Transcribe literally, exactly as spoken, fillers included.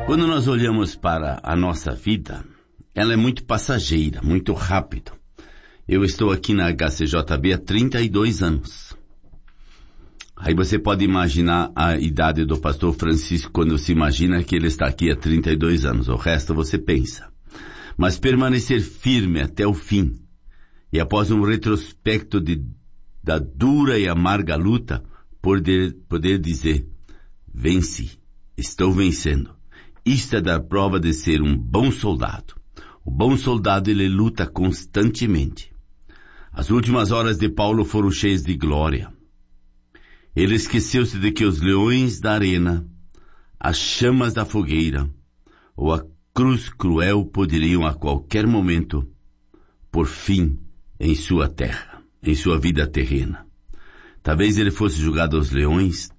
Quando nós olhamos para a nossa vida, ela é muito passageira, muito rápida. Eu estou aqui na H C J B há trinta e dois anos. Aí você pode imaginar a idade do pastor Francisco quando se imagina que ele está aqui há trinta e dois anos. O resto você pensa. Mas permanecer firme até o fim, e após um retrospecto de, da dura e amarga luta, poder, poder dizer, venci, estou vencendo. Isto é dar prova de ser um bom soldado. O bom soldado, ele luta constantemente. As últimas horas de Paulo foram cheias de glória. Ele esqueceu-se de que os leões da arena, as chamas da fogueira, ou a cruz cruel poderiam a qualquer momento por fim em sua terra, em sua vida terrena. Talvez ele fosse jogado aos leões,